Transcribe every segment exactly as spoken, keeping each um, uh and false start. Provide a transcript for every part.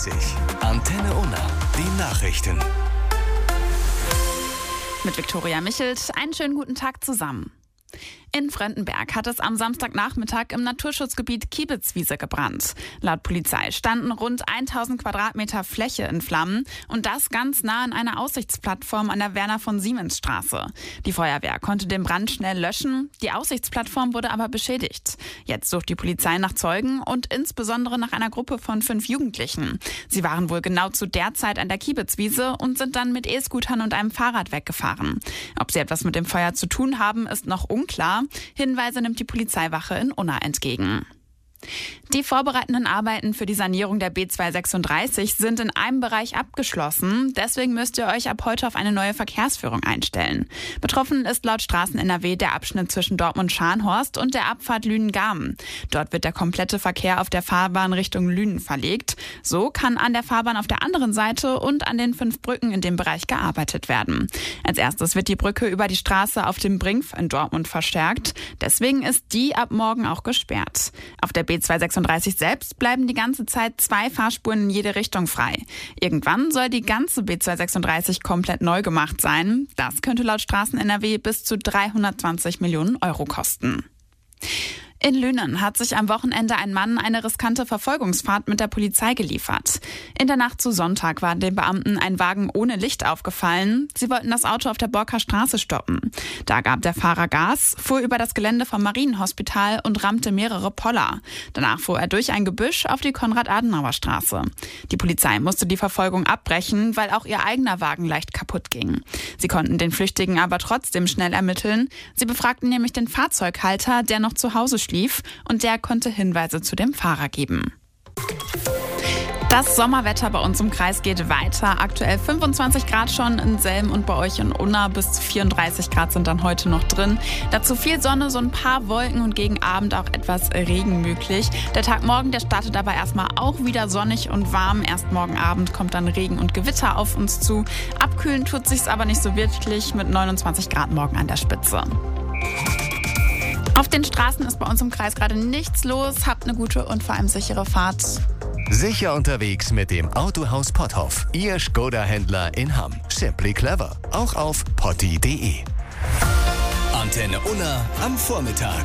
dreißig. Antenne Unna. Die Nachrichten. Mit Viktoria Michelt. Einen schönen guten Tag zusammen. In Fröndenberg hat es am Samstagnachmittag im Naturschutzgebiet Kiebitzwiese gebrannt. Laut Polizei standen rund tausend Quadratmeter Fläche in Flammen und das ganz nah an einer Aussichtsplattform an der Werner-von-Siemens-Straße. Die Feuerwehr konnte den Brand schnell löschen, die Aussichtsplattform wurde aber beschädigt. Jetzt sucht die Polizei nach Zeugen und insbesondere nach einer Gruppe von fünf Jugendlichen. Sie waren wohl genau zu der Zeit an der Kiebitzwiese und sind dann mit E-Scootern und einem Fahrrad weggefahren. Ob sie etwas mit dem Feuer zu tun haben, ist noch unklar. Hinweise nimmt die Polizeiwache in Unna entgegen. Die vorbereitenden Arbeiten für die Sanierung der B zweihundertsechsunddreißig sind in einem Bereich abgeschlossen. Deswegen müsst ihr euch ab heute auf eine neue Verkehrsführung einstellen. Betroffen ist laut Straßen N R W der Abschnitt zwischen Dortmund-Scharnhorst und der Abfahrt Lünen-Garmen. Dort wird der komplette Verkehr auf der Fahrbahn Richtung Lünen verlegt. So kann an der Fahrbahn auf der anderen Seite und an den fünf Brücken in dem Bereich gearbeitet werden. Als erstes wird die Brücke über die Straße auf dem Brinkf in Dortmund verstärkt. Deswegen ist die ab morgen auch gesperrt. Auf der B zweihundertsechsunddreißig selbst bleiben die ganze Zeit zwei Fahrspuren in jede Richtung frei. Irgendwann soll die ganze B zweihundertsechsunddreißig komplett neu gemacht sein. Das könnte laut Straßen N R W bis zu dreihundertzwanzig Millionen Euro kosten. In Lünen hat sich am Wochenende ein Mann eine riskante Verfolgungsfahrt mit der Polizei geliefert. In der Nacht zu Sonntag war den Beamten ein Wagen ohne Licht aufgefallen. Sie wollten das Auto auf der Borker Straße stoppen. Da gab der Fahrer Gas, fuhr über das Gelände vom Marienhospital und rammte mehrere Poller. Danach fuhr er durch ein Gebüsch auf die Konrad-Adenauer-Straße. Die Polizei musste die Verfolgung abbrechen, weil auch ihr eigener Wagen leicht kaputt ging. Sie konnten den Flüchtigen aber trotzdem schnell ermitteln. Sie befragten nämlich den Fahrzeughalter, der noch zu Hause schlief, und der konnte Hinweise zu dem Fahrer geben. Das Sommerwetter bei uns im Kreis geht weiter. Aktuell fünfundzwanzig Grad schon in Selm und bei euch in Unna. Bis zu vierunddreißig Grad sind dann heute noch drin. Dazu viel Sonne, so ein paar Wolken und gegen Abend auch etwas Regen möglich. Der Tag morgen, der startet aber erstmal auch wieder sonnig und warm. Erst morgen Abend kommt dann Regen und Gewitter auf uns zu. Abkühlen tut sich's aber nicht so wirklich mit neunundzwanzig Grad morgen an der Spitze. Auf den Straßen ist bei uns im Kreis gerade nichts los. Habt eine gute und vor allem sichere Fahrt. Sicher unterwegs mit dem Autohaus Potthoff. Ihr Skoda-Händler in Hamm. Simply clever. Auch auf potti punkt de. Antenne Unna am Vormittag.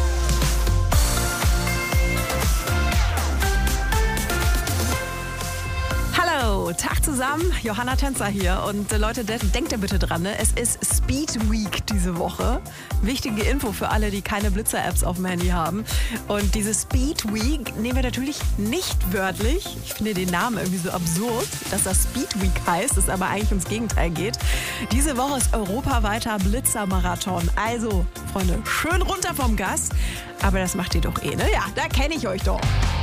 Hallo, Tag zusammen, Johanna Tänzer hier und äh, Leute, de- denkt ihr bitte dran, ne? Es ist Speed Week diese Woche. Wichtige Info für alle, die keine Blitzer-Apps auf dem Handy haben. Und diese Speed Week nehmen wir natürlich nicht wörtlich. Ich finde den Namen irgendwie so absurd, dass das Speed Week heißt, es aber eigentlich ums Gegenteil geht. Diese Woche ist europaweiter Blitzer-Marathon. Also, Freunde, schön runter vom Gas. Aber das macht ihr doch eh, ne? Ja, da kenne ich euch doch.